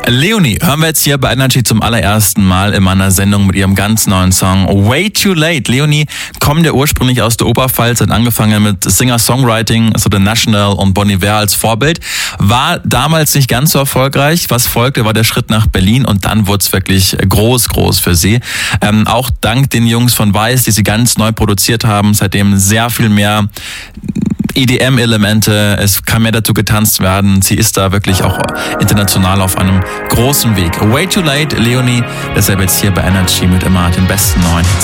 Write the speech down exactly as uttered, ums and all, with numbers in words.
Leonie hören wir jetzt hier bei Energy zum allerersten Mal in meiner Sendung mit ihrem ganz neuen Song Way Too Late. Leonie kommt ja ursprünglich aus der Oberpfalz, hat angefangen mit Singer-Songwriting, so The National und Bon Iver als Vorbild. War damals nicht ganz so erfolgreich. Was folgte, war der Schritt nach Berlin und dann wurde es wirklich groß, groß für sie. Ähm, auch dank den Jungs von Weiß, die sie ganz neu produziert haben, seitdem sehr viel mehr E D M-Elemente, es kann mehr dazu getanzt werden. Sie ist da wirklich auch international auf einem großen Weg. Way Too Late, Leonie, deshalb jetzt hier bei Energy mit immer den besten neuen Hits.